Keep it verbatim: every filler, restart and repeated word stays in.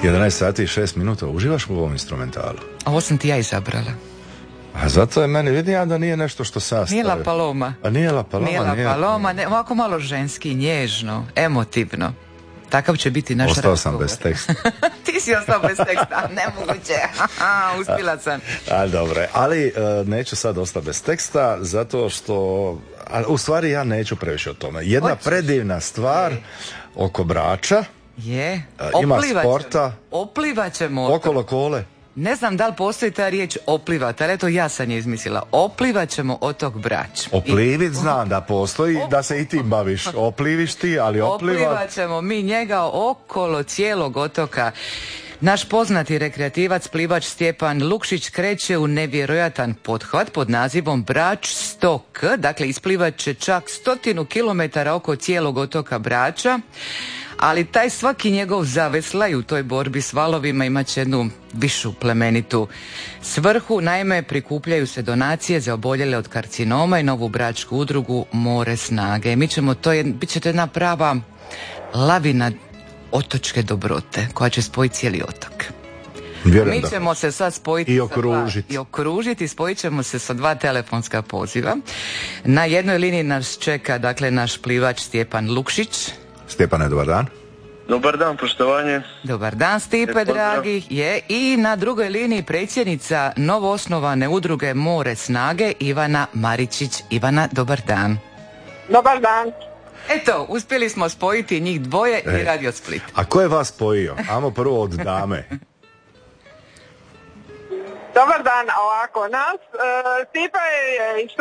jedanaest sati i šest minuta. Uživaš u ovom instrumentalu? Ovo sam ti ja izabrala. A zato je meni, vidim ja da nije nešto što sastavi. Nije La Paloma. A nije La Paloma. Nije La nije, Paloma, nije. ne, ovako malo ženski, nježno, emotivno. Takav će biti naš Ostao razgovor. sam bez teksta. Ti si ostao bez teksta, nemoguće. Uspila sam. A, dobro, ali uh, neću sad ostati bez teksta, zato što, a, u stvari ja neću previše o tome. Jedna Hoćeš. predivna stvar je. Oko Brača, Je. uh, ima Oplivat sporta, ćemo. Oplivat ćemo. okolo kole. Ne znam da li postoji ta riječ oplivat, ali eto ja sam je izmislila. Oplivat ćemo otok Brač. Oplivit znam da postoji, da se i ti baviš. Opliviš ti, ali oplivat... Oplivat ćemo mi njega okolo cijelog otoka. Naš poznati rekreativac plivač Stjepan Lukšić kreće u nevjerojatan pothvat pod nazivom Brač sto K, dakle isplivat će čak stotinu kilometara oko cijelog otoka Brača, ali taj svaki njegov zaveslaj u toj borbi s valovima imat će jednu višu plemenitu svrhu. Naime, prikupljaju se donacije za oboljele od karcinoma i novu bračku udrugu More snage. Mi ćemo to, bit će to jedna prava lavina otočke dobrote koja će spojiti cijeli otok. Vjerujem Mi da. ćemo se sad spojiti I sa okružiti. dva, i okružiti, spojit ćemo se sa dva telefonska poziva. Na jednoj liniji nas čeka dakle naš plivač Stjepan Lukšić. Stjepane, dobar dan. Dobar dan, poštovanje. Dobar dan Stipe, Lijep pozdrav. dragi. Je. I na drugoj liniji predsjednica novoosnovane udruge More snage Ivana Maričić. Ivana, dobar dan. Dobar dan. Eto, uspjeli smo spojiti njih dvoje E. i Radio Split. A ko je vas spojio? Amo prvo od dame. Dobar dan, ovako, nas, uh, Stipa je